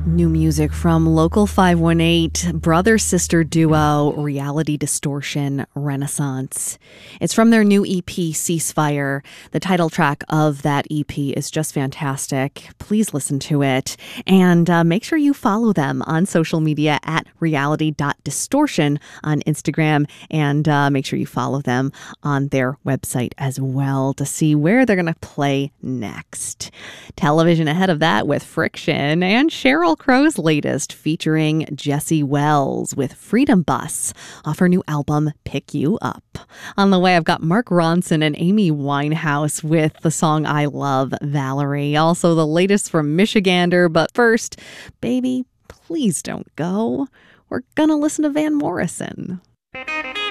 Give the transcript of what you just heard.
New music from Local 518, brother-sister duo Reality Distortion Renaissance. It's from their new EP, Ceasefire. The title track of that EP is just fantastic. Please listen to it. And make sure you follow them on social media at reality.distortion on Instagram. And make sure you follow them on their website as well to see where they're going to play next. Television ahead of that with Friction and Sheryl Crow's latest featuring Jessie Wells with Freedom Bus off her new album Pick You Up. On the way, I've got Mark Ronson and Amy Winehouse with the song I Love, Valerie. Also the latest from Michigander, but first, baby, please don't go. We're gonna listen to Van Morrison.